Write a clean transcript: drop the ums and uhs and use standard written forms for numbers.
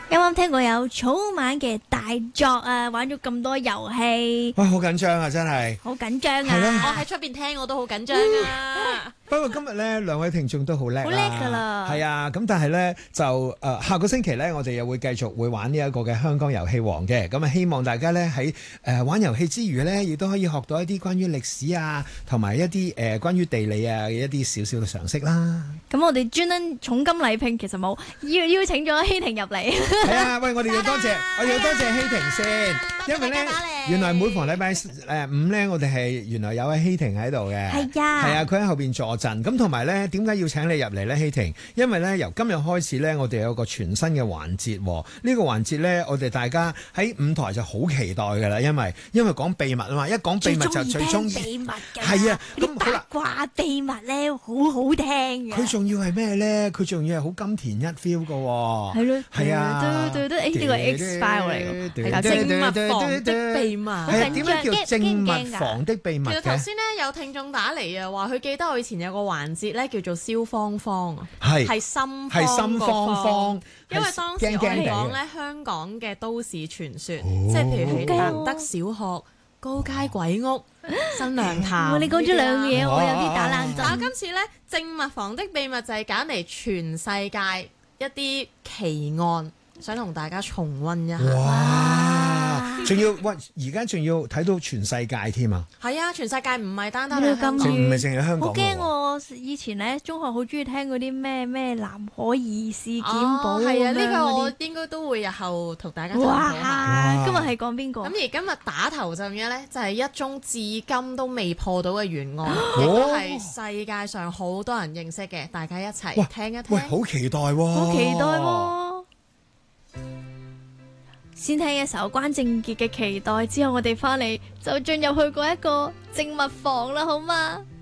啱啱聽過有草蜢嘅大作啊，玩咗咁多遊戲， 哇，好緊張啊，真係。 好緊張係咯啊！ 我喺出邊聽我都好緊張啊！ 不過今日咧，兩位聽眾都好叻， 好叻㗎啦係啊，咁但係咧就下個星期咧，我哋又會繼續會玩呢一個嘅香港遊戲王嘅。咁啊，希望大家咧喺玩遊戲之餘咧，亦都可以學到一啲關於歷史啊，同埋一啲關於地理啊嘅一啲少少嘅常識啦。 咁我哋專登重金禮聘，其實冇邀請咗希婷入嚟。 係啊，喂，我哋要多謝希婷先，因為咧原來每逢禮拜五咧，我哋係原來有位希婷喺度嘅。 係啊， 係啊，佢喺後邊坐陣。咁同埋咧，點解要請你入嚟咧，希婷？因為咧由今日開始咧，我哋有個全新嘅環節。呢個環節咧，我哋大家喺舞台就好期待㗎啦，因為講秘密啊嘛，一講秘密就最中意秘密㗎。 係啊，咁啲八卦秘密咧好好聽嘅。 佢仲要係咩咧？佢仲要係好金田一 feel 㗎喎。 係咯， 係啊， 呢個 X file 嚟㗎，係證物房的秘密。 係啊，點解叫證物房的秘密其實頭嘅？ 先咧有聽眾打嚟啊，話佢記得我以前有個環節咧叫做蕭芳芳啊， 係心心慌慌， 因為當時我係講咧香港嘅都市傳說，即係譬如係達德小學、高街鬼屋、新娘潭。 你講咗兩樣嘢，我有啲打冷但我震。 今次咧證物房的秘密就係揀嚟全世界一啲奇案，想同大家重溫一下。 哇！仲要喂，而家仲要睇到全世界添啊！ 係啊，全世界唔係單單呢係香港個咁遠唔係淨係香港好驚喎！以前咧中學好中意聽嗰啲咩南海兒事件簿係啊，呢個咁樣嗰我啲應該都會日後同大家探討下。 哇！今日係講邊個？ 咁而今日打頭陣嘅呢，就係一宗至今都未破到嘅懸案，亦都係世界上好多人認識嘅，大家一齊聽一聽。 喂，好期待喎！ 好期待喎！先聽一首關正傑嘅《期待》，之後我哋翻嚟就進入去嗰一個證物房啦，好嗎？